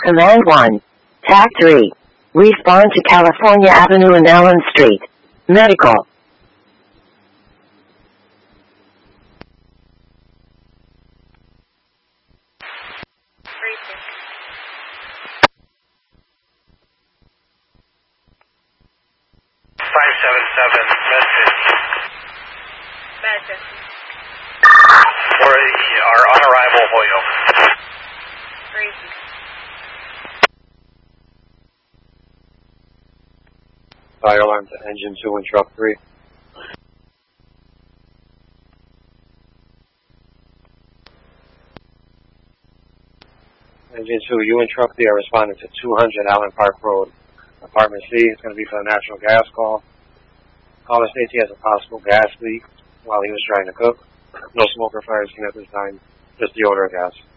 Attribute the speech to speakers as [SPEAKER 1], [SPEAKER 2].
[SPEAKER 1] Command 1. TAC 3. Respond to California Avenue and Allen Street. Medical.
[SPEAKER 2] Medicine. We are on arrival, Holyoke.
[SPEAKER 3] Crazy.
[SPEAKER 4] Fire alarm to engine 2 and truck 3. Engine 2, you and truck 3 are responding to 200 Allen Park Road. Apartment C is going to be for a natural gas call. Caller states he has a possible gas leak while he was trying to cook. No smoke or fire seen at this time, just the odor of gas.